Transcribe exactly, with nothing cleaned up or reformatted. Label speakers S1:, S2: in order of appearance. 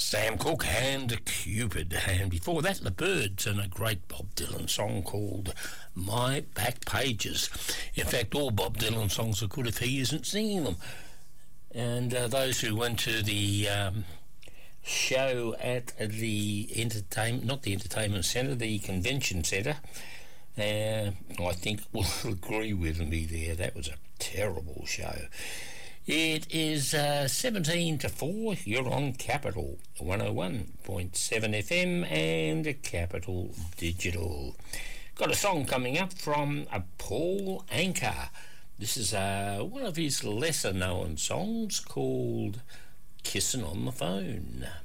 S1: Sam Cooke and Cupid, and before that the Byrds and a great Bob Dylan song called My Back Pages. In fact, all Bob Dylan songs are good if he isn't singing them. And uh, those who went to the um, show at the entertainment, not the entertainment centre, the convention centre, uh, I think will agree with me there. That was a terrible show. It is uh, seventeen to four. You're on Capital one oh one point seven F M and Capital Digital. Got a song coming up from uh, Paul Anka. This is uh, one of his lesser known songs called Kissin' on the Phone.